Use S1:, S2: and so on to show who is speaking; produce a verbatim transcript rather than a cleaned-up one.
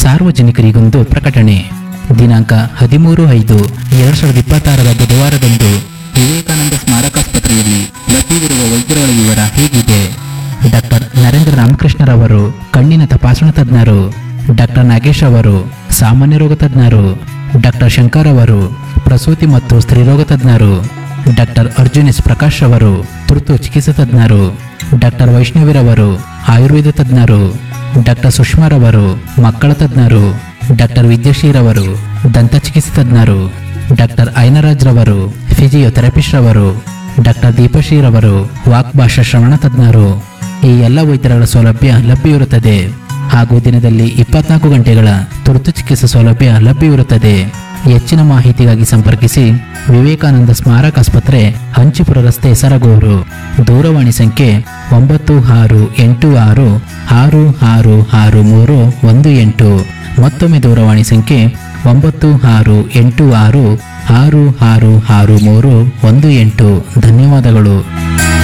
S1: ಸಾರ್ವಜನಿಕರಿಗೊಂದು ಪ್ರಕಟಣೆ. ದಿನಾಂಕ ಹದಿಮೂರು ಐದು ಎರಡ್ ಸಾವಿರದ ಇಪ್ಪತ್ತಾರರ ಬುಧವಾರದಂದು ವಿವೇಕಾನಂದ ಸ್ಮಾರಕಾಸ್ಪತ್ರೆಯಲ್ಲಿ ಲಭ್ಯವಿರುವ ವೈದ್ಯರುಗಳ ವಿವರ ಹೀಗಿದೆ. ಡಾಕ್ಟರ್ ನರೇಂದ್ರ ರಾಮಕೃಷ್ಣರವರು ಕಣ್ಣಿನ ತಪಾಸಣಾ ತಜ್ಞರು. ಡಾಕ್ಟರ್ ನಾಗೇಶ್ ಅವರು ಸಾಮಾನ್ಯ ರೋಗ ತಜ್ಞರು. ಡಾಕ್ಟರ್ ಶಂಕರ್ ಅವರು ಪ್ರಸೂತಿ ಮತ್ತು ಸ್ತ್ರೀರೋಗ ತಜ್ಞರು. ಡಾಕ್ಟರ್ ಅರ್ಜುನ್ ಎಸ್ ಪ್ರಕಾಶ್ ಅವರು ತುರ್ತು ಚಿಕಿತ್ಸಾ ತಜ್ಞರು. ಡಾಕ್ಟರ್ ವೈಷ್ಣವಿರವರು ಆಯುರ್ವೇದ ತಜ್ಞರು. ಡಾಕ್ಟರ್ ಸುಷ್ಮಾರವರು ಮಕ್ಕಳ ತಜ್ಞರು. ಡಾಕ್ಟರ್ ವಿದ್ಯಾಶ್ರೀರವರು ದಂತ ಚಿಕಿತ್ಸಾ ತಜ್ಞರು. ಡಾಕ್ಟರ್ ಐನರಾಜ್ ರವರು ಫಿಸಿಯೋಥೆರಪಿಸ್ಟ್ ರವರು. ಡಾಕ್ಟರ್ ದೀಪಶ್ರೀರವರು ವಾಕ್ ಭಾಷಾ ಶ್ರವಣ ತಜ್ಞರು. ಈ ಎಲ್ಲ ವೈದ್ಯರುಗಳ ಸೌಲಭ್ಯ ಲಭ್ಯವಿರುತ್ತದೆ ಹಾಗೂ ದಿನದಲ್ಲಿ ಇಪ್ಪತ್ನಾಲ್ಕು ಗಂಟೆಗಳ ತುರ್ತು ಚಿಕಿತ್ಸಾ ಸೌಲಭ್ಯ ಲಭ್ಯವಿರುತ್ತದೆ. ಹೆಚ್ಚಿನ ಮಾಹಿತಿಗಾಗಿ ಸಂಪರ್ಕಿಸಿ ವಿವೇಕಾನಂದ ಸ್ಮಾರಕ ಆಸ್ಪತ್ರೆ, ಹಂಚಿಪುರ ರಸ್ತೆ, ಸರಗೂರು. ದೂರವಾಣಿ ಸಂಖ್ಯೆ ಒಂಬತ್ತು ಆರು ಎಂಟು ಆರು ಆರು ಆರು ಆರು ಮೂರು ಒಂದು ಎಂಟು. ಮತ್ತೊಮ್ಮೆ ದೂರವಾಣಿ ಸಂಖ್ಯೆ ಒಂಬತ್ತು ಆರು ಎಂಟು ಆರು ಆರು ಆರು ಆರು ಮೂರು ಒಂದು ಎಂಟು. ಧನ್ಯವಾದಗಳು.